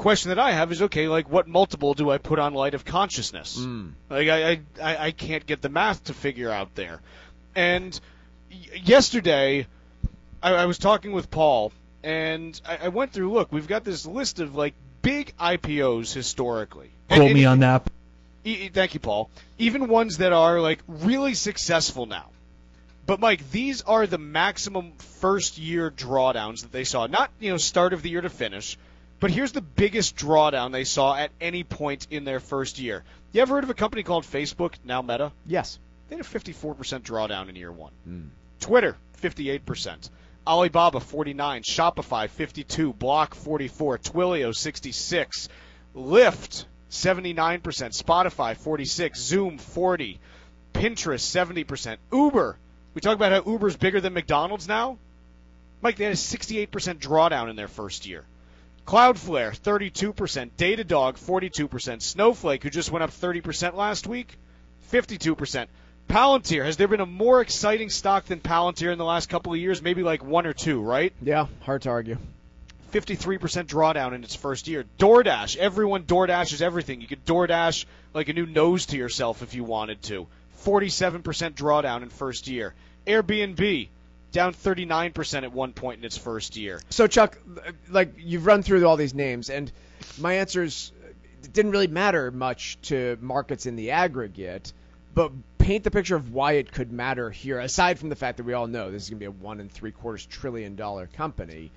question that I have is, okay, like, what multiple do I put on Light of Consciousness? Like, I can't get the math to figure out there. And yesterday, I was talking with Paul, and I went through, look, we've got this list of, like, big IPOs historically. Quote me on that. Thank you, Paul. Even ones that are, like, really successful now. But, Mike, these are the maximum first-year drawdowns that they saw. Not, start of the year to finish, but here's the biggest drawdown they saw at any point in their first year. You ever heard of a company called Facebook, now Meta? Yes. They had a 54% drawdown in year one. Twitter, 58%. Alibaba, 49%. Shopify, 52%. Block, 44%. Twilio, 66%. Lyft, 79%. Spotify, 46%. Zoom, 40%. Pinterest, 70%. Uber. We talk about how Uber's bigger than McDonald's now. Mike, they had a 68% drawdown in their first year. Cloudflare, 32%. Datadog, 42%. Snowflake, who just went up 30% last week, 52%. Palantir, has there been a more exciting stock than Palantir in the last couple of years? Maybe like one or two, right? Yeah, hard to argue. 53% drawdown in its first year. DoorDash, everyone DoorDashes everything. You could DoorDash like a new nose to yourself if you wanted to. 47% drawdown in first year. Airbnb, down 39% at one point in its first year. So, Chuck, like, you've run through all these names, and my answer is it didn't really matter much to markets in the aggregate, but paint the picture of why it could matter here, aside from the fact that we all know this is going to be a $1.75 trillion company.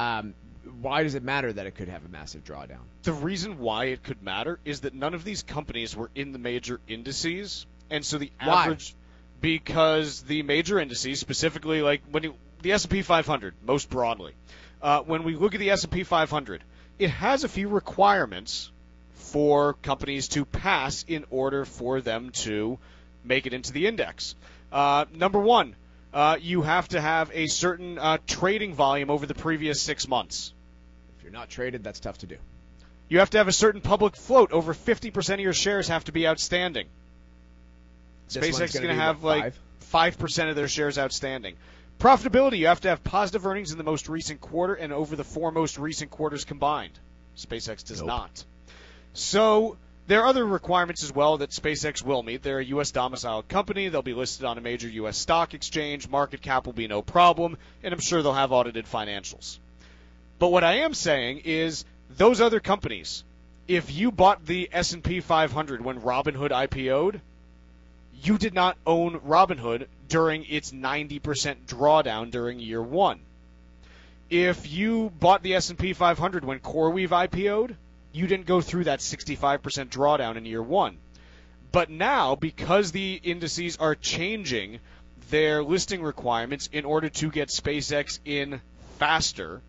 Why does it matter that it could have a massive drawdown? The reason why it could matter is that none of these companies were in the major indices. And so the average, because the major indices, specifically like the S&P 500, most broadly, when we look at the S&P 500, it has a few requirements for companies to pass in order for them to make it into the index. Number one, you have to have a certain trading volume over the previous 6 months. If you're not traded, that's tough to do. You have to have a certain public float. Over 50% of your shares have to be outstanding. SpaceX is going to have like 5% of their shares outstanding. Profitability, you have to have positive earnings in the most recent quarter and over the 4 most recent quarters combined. SpaceX does not. So there are other requirements as well that SpaceX will meet. They're a U.S. domiciled company. They'll be listed on a major U.S. stock exchange. Market cap will be no problem, and I'm sure they'll have audited financials. But what I am saying is those other companies, if you bought the S&P 500 when Robinhood IPO'd, you did not own Robinhood during its 90% drawdown during year one. If you bought the S&P 500 when CoreWeave IPO'd, you didn't go through that 65% drawdown in year one. But now, because the indices are changing their listing requirements in order to get SpaceX in faster,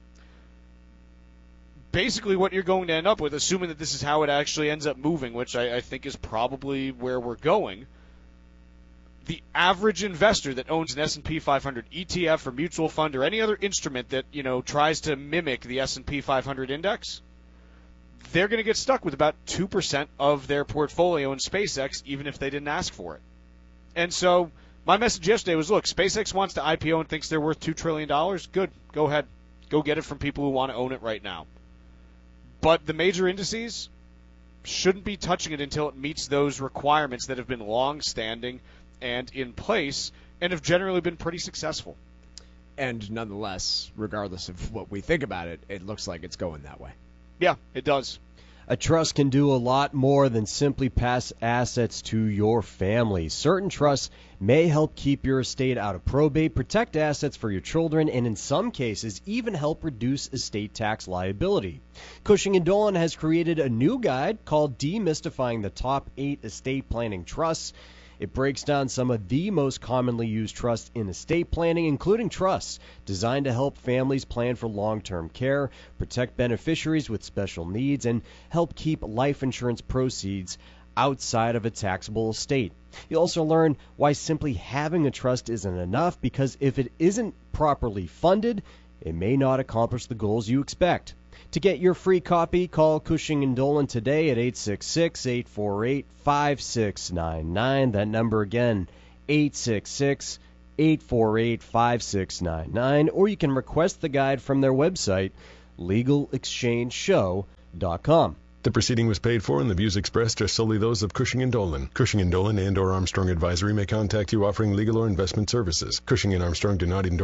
basically what you're going to end up with, assuming that this is how it actually ends up moving, which I think is probably where we're going, the average investor that owns an S&P 500 ETF or mutual fund or any other instrument that, tries to mimic the S&P 500 index, they're going to get stuck with about 2% of their portfolio in SpaceX, even if they didn't ask for it. And so my message yesterday was, look, SpaceX wants to IPO and thinks they're worth $2 trillion. Good. Go ahead. Go get it from people who want to own it right now. But the major indices shouldn't be touching it until it meets those requirements that have been long-standing and in place and have generally been pretty successful. And nonetheless, regardless of what we think about it, it looks like it's going that way. Yeah, it does. A trust can do a lot more than simply pass assets to your family. Certain trusts may help keep your estate out of probate, protect assets for your children, and in some cases even help reduce estate tax liability. Cushing & Dolan has created a new guide called Demystifying the Top 8 Estate Planning Trusts. It breaks down some of the most commonly used trusts in estate planning, including trusts designed to help families plan for long-term care, protect beneficiaries with special needs, and help keep life insurance proceeds outside of a taxable estate. You'll also learn why simply having a trust isn't enough, because if it isn't properly funded, it may not accomplish the goals you expect. To get your free copy, call Cushing & Dolan today at 866-848-5699. That number again, 866-848-5699. Or you can request the guide from their website, LegalExchangeShow.com. The proceeding was paid for, and the views expressed are solely those of Cushing & Dolan. Cushing & Dolan and/or Armstrong Advisory may contact you offering legal or investment services. Cushing & Armstrong do not endorse